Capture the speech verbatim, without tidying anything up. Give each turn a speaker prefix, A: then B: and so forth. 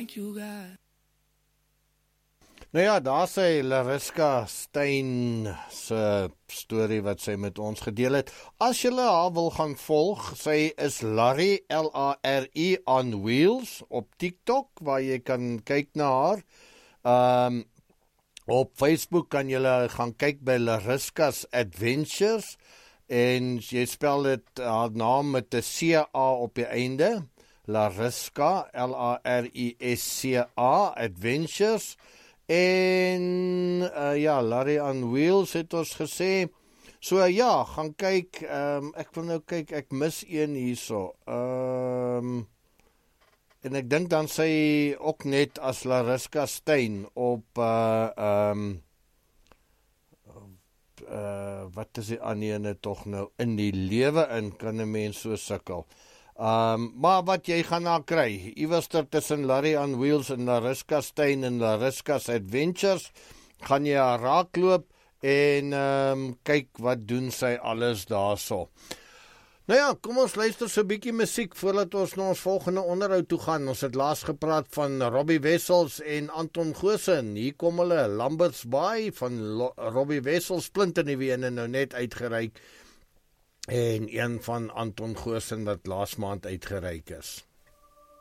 A: think you got.
B: Nou ja, daar sê Lariska Stein se storie wat sy met ons gedeel het. As julle haar wil gaan volg, sy is Larry, L A R I on Wheels op TikTok, waar jy kan kyk na haar. Um, op Facebook kan julle gaan kyk by Lariska's Adventures, en jy spel dit haar naam met 'n C A op die einde, Lariska, L A R I S C A, Adventures. En uh, ja, Larry on Wheels het ons gesê. So uh, ja, gaan kyk. Um, ek wil nou kyk, ek mis een hierso. Um, en ek dink dan sy ook net as Lariska Stein op uh, um, uh, wat is die ander ene tog nou in die lewe in, kan 'n mens so sukkel. Um, maar wat jy gaan na kry, iewers tussen Larry on Wheels en Lariska Stein en Lariska's Adventures, gaan jy haar raakloop en um, kyk wat doen sy alles daarso. Nou ja, kom ons luister so 'n bietjie musiek voordat ons na ons volgende onderhoud toe gaan. Ons het laas gepraat van Robbie Wessels en Anton Goosen. Hier kom hulle, Lambert's Bay van Lo- Robbie Wessels, splinternuwe ene nou net uitgereik. En een van Anton Goosen wat laas maand uitgereik is.